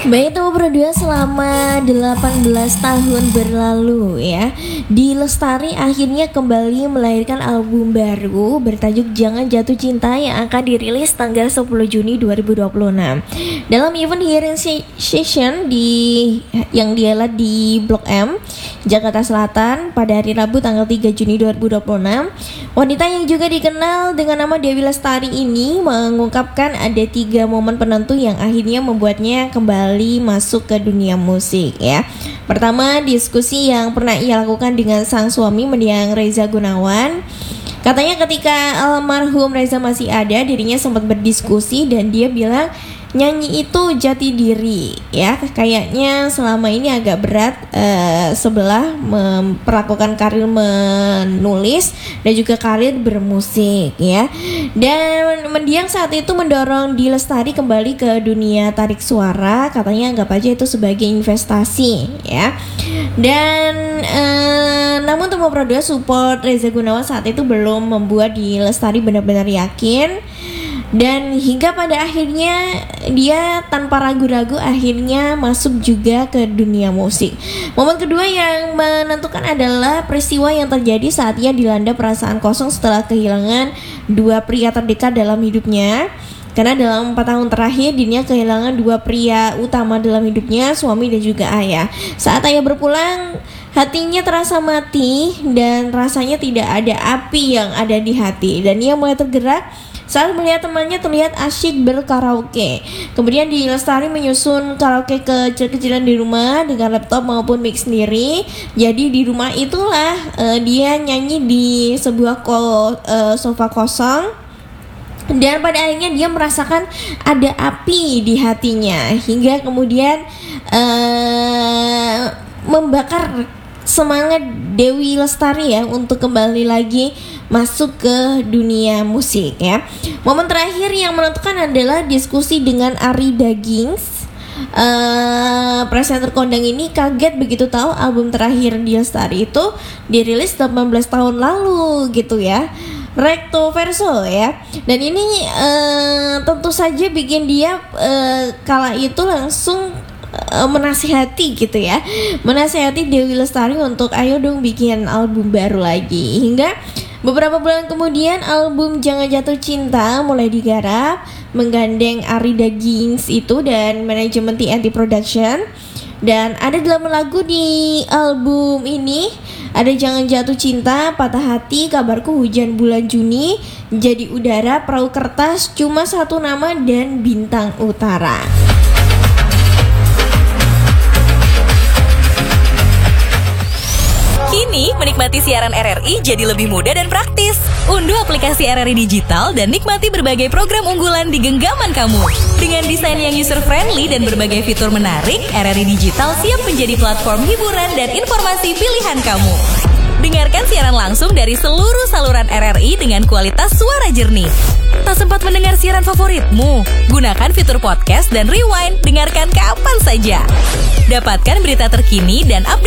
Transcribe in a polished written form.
Baik teman berdua, selama 18 tahun berlalu ya, Di Lestari akhirnya kembali melahirkan album baru bertajuk Jangan Jatuh Cinta yang akan dirilis tanggal 10 Juni 2026. Dalam event hearing session yang dihelat di Blok M, Jakarta Selatan pada hari Rabu tanggal 3 Juni 2026, wanita yang juga dikenal dengan nama Dewi Lestari ini mengungkapkan ada 3 momen penentu yang akhirnya membuatnya kembali masuk ke dunia musik ya. Pertama, diskusi yang pernah ia lakukan dengan sang suami mendiang Reza Gunawan. Katanya ketika almarhum Reza masih ada, dirinya sempat berdiskusi dan dia bilang nyanyi itu jati diri ya. Kayaknya selama ini agak berat sebelah memperlakukan karir menulis dan juga karir bermusik ya. Dan mendiang saat itu mendorong Di Lestari kembali ke dunia tarik suara. Katanya anggap aja itu sebagai investasi ya. Dan namun Temu Production support Reza Gunawan saat itu belum membuat Di Lestari benar-benar yakin. Dan hingga pada akhirnya dia tanpa ragu-ragu akhirnya masuk juga ke dunia musik. Momen kedua yang menentukan adalah peristiwa yang terjadi saat ia dilanda perasaan kosong setelah kehilangan 2 pria terdekat dalam hidupnya. Karena dalam 4 tahun terakhir dirinya kehilangan 2 pria utama dalam hidupnya, suami dan juga ayah. Saat ayah berpulang, hatinya terasa mati dan rasanya tidak ada api yang ada di hati. Dan ia mulai tergerak saat melihat temannya terlihat asyik berkaraoke. Kemudian Di Lestari menyusun karaoke kecil-kecilan di rumah dengan laptop maupun mic sendiri. Jadi di rumah itulah dia nyanyi di sebuah sofa kosong. Dan pada akhirnya dia merasakan ada api di hatinya hingga kemudian membakar semangat Dewi Lestari ya untuk kembali lagi masuk ke dunia musik ya. Momen terakhir yang menentukan adalah diskusi dengan Arie Daginks. Presenter kondang ini kaget begitu tahu album terakhir Di Lestari itu dirilis 18 tahun lalu gitu ya. Recto verso ya. Dan ini tentu saja bikin dia kala itu langsung menasihati gitu ya, menasihati Dewi Lestari untuk ayo dong bikin album baru lagi. Hingga beberapa bulan kemudian album Jangan Jatuh Cinta mulai digarap menggandeng Arie Daginks itu dan manajemen TNT Production. Dan ada 8 lagu di album ini. Ada Jangan Jatuh Cinta, Patah Hati, Kabarku, Hujan Bulan Juni, Jadi Udara, Perahu Kertas, Cuma Satu Nama, dan Bintang Utara. Kini, menikmati siaran RRI jadi lebih mudah dan praktis. Unduh aplikasi RRI Digital dan nikmati berbagai program unggulan di genggaman kamu. Dengan desain yang user-friendly dan berbagai fitur menarik, RRI Digital siap menjadi platform hiburan dan informasi pilihan kamu. Dengarkan siaran langsung dari seluruh saluran RRI dengan kualitas suara jernih. Tak sempat mendengar siaran favoritmu? Gunakan fitur podcast dan rewind, dengarkan kapan saja. Dapatkan berita terkini dan update